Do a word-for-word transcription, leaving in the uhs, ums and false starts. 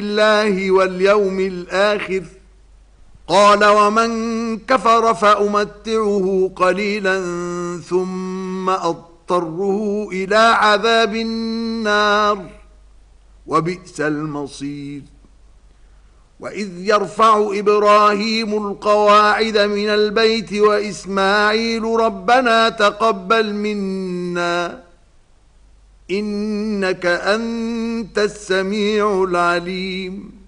بالله واليوم الآخر قال ومن كفر فأمتعه قليلا ثم أضطره إلى عذاب النار وبئس المصير وإذ يرفع إبراهيم القواعد من البيت وإسماعيل ربنا تقبل منا إنك أنت السميع العليم